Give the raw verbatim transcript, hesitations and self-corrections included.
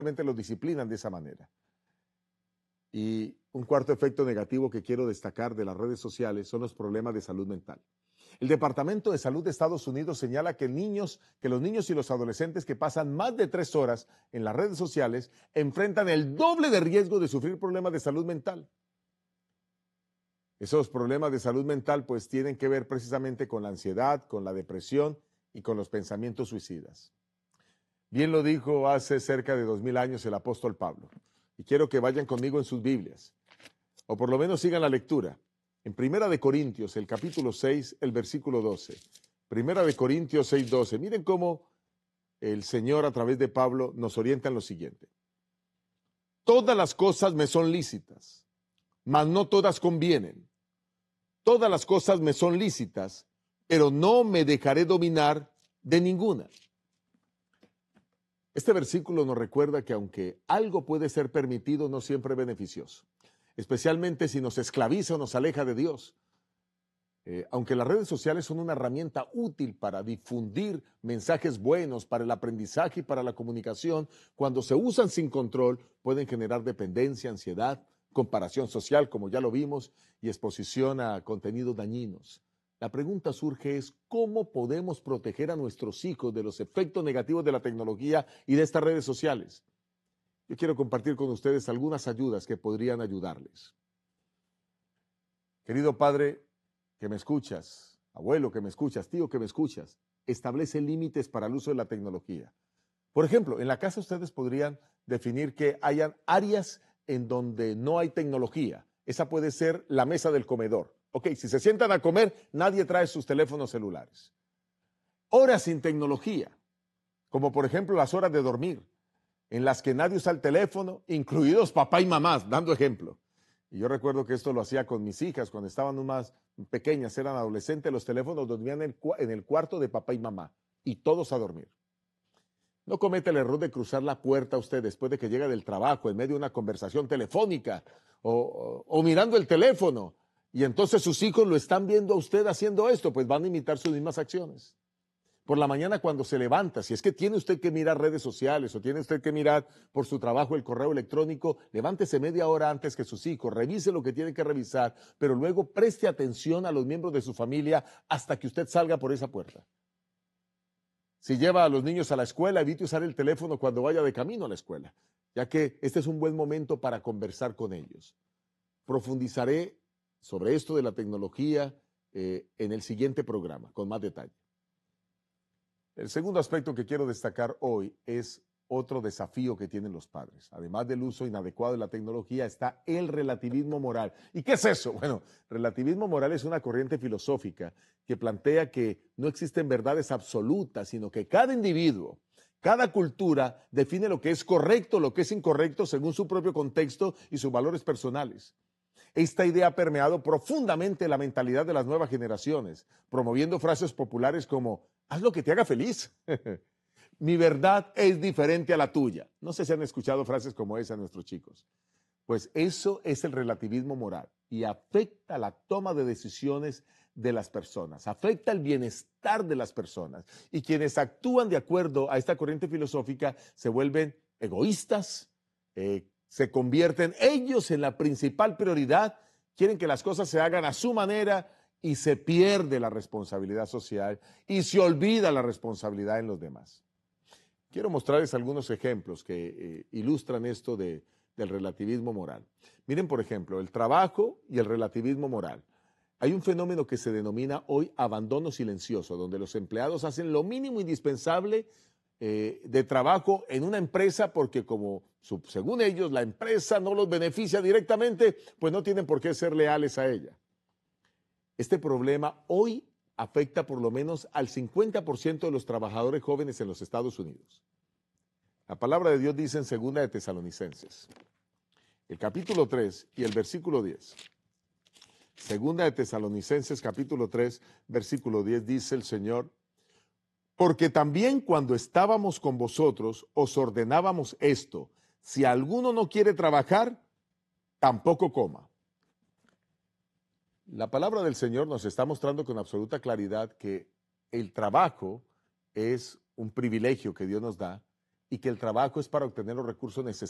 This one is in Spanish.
los disciplinan de esa manera. Y un cuarto efecto negativo que quiero destacar de las redes sociales son los problemas de salud mental. El Departamento de Salud de Estados Unidos señala que, niños, que los niños y los adolescentes que pasan más de tres horas en las redes sociales enfrentan el doble de riesgo de sufrir problemas de salud mental. Esos problemas de salud mental pues tienen que ver precisamente con la ansiedad, con la depresión y con los pensamientos suicidas. Bien lo dijo hace cerca de dos mil años el apóstol Pablo. Y quiero que vayan conmigo en sus Biblias, o por lo menos sigan la lectura. En Primera de Corintios, el capítulo seis, el versículo doce. Primera de Corintios seis, doce. Miren cómo el Señor a través de Pablo nos orienta en lo siguiente. Todas las cosas me son lícitas, mas no todas convienen. Todas las cosas me son lícitas, pero no me dejaré dominar de ninguna. Este versículo nos recuerda que aunque algo puede ser permitido, no siempre es beneficioso, especialmente si nos esclaviza o nos aleja de Dios. Eh, aunque las redes sociales son una herramienta útil para difundir mensajes buenos, para el aprendizaje y para la comunicación, cuando se usan sin control pueden generar dependencia, ansiedad, comparación social, como ya lo vimos, y exposición a contenidos dañinos. La pregunta surge es, ¿cómo podemos proteger a nuestros hijos de los efectos negativos de la tecnología y de estas redes sociales? Yo quiero compartir con ustedes algunas ayudas que podrían ayudarles. Querido padre que me escuchas, abuelo que me escuchas, tío que me escuchas, establece límites para el uso de la tecnología. Por ejemplo, en la casa ustedes podrían definir que hayan áreas en donde no hay tecnología. Esa puede ser la mesa del comedor. Ok, si se sientan a comer, nadie trae sus teléfonos celulares. Horas sin tecnología, como por ejemplo las horas de dormir, en las que nadie usa el teléfono, incluidos papá y mamá, dando ejemplo. Y yo recuerdo que esto lo hacía con mis hijas cuando estaban más pequeñas, eran adolescentes, los teléfonos dormían en el, en el cuarto de papá y mamá, y todos a dormir. No cometa el error de cruzar la puerta usted después de que llega del trabajo, en medio de una conversación telefónica, o, o, o mirando el teléfono, y entonces sus hijos lo están viendo a usted haciendo esto, pues van a imitar sus mismas acciones. Por la mañana cuando se levanta, si es que tiene usted que mirar redes sociales o tiene usted que mirar por su trabajo el correo electrónico, levántese media hora antes que sus hijos, revise lo que tiene que revisar, pero luego preste atención a los miembros de su familia hasta que usted salga por esa puerta. Si lleva a los niños a la escuela, evite usar el teléfono cuando vaya de camino a la escuela, ya que este es un buen momento para conversar con ellos. Profundizaré sobre esto de la tecnología eh, en el siguiente programa, con más detalle. El segundo aspecto que quiero destacar hoy es otro desafío que tienen los padres. Además del uso inadecuado de la tecnología, está el relativismo moral. ¿Y qué es eso? Bueno, relativismo moral es una corriente filosófica que plantea que no existen verdades absolutas, sino que cada individuo, cada cultura define lo que es correcto, lo que es incorrecto según su propio contexto y sus valores personales. Esta idea ha permeado profundamente la mentalidad de las nuevas generaciones, promoviendo frases populares como, haz lo que te haga feliz. Mi verdad es diferente a la tuya. No sé si han escuchado frases como esa nuestros chicos. Pues eso es el relativismo moral y afecta la toma de decisiones de las personas, afecta el bienestar de las personas. Y quienes actúan de acuerdo a esta corriente filosófica se vuelven egoístas, eh, se convierten ellos en la principal prioridad, quieren que las cosas se hagan a su manera y se pierde la responsabilidad social y se olvida la responsabilidad en los demás. Quiero mostrarles algunos ejemplos que eh, ilustran esto de, del relativismo moral. Miren, por ejemplo, el trabajo y el relativismo moral. Hay un fenómeno que se denomina hoy abandono silencioso, donde los empleados hacen lo mínimo indispensable eh, de trabajo en una empresa porque como su, según ellos la empresa no los beneficia directamente, pues no tienen por qué ser leales a ella. Este problema hoy afecta por lo menos al cincuenta por ciento de los trabajadores jóvenes en los Estados Unidos. La palabra de Dios dice en Segunda de Tesalonicenses, el capítulo tres y el versículo diez. Segunda de Tesalonicenses, capítulo tres, versículo diez, dice el Señor, porque también cuando estábamos con vosotros os ordenábamos esto, si alguno no quiere trabajar, tampoco coma. La palabra del Señor nos está mostrando con absoluta claridad que el trabajo es un privilegio que Dios nos da y que el trabajo es para obtener los recursos necesarios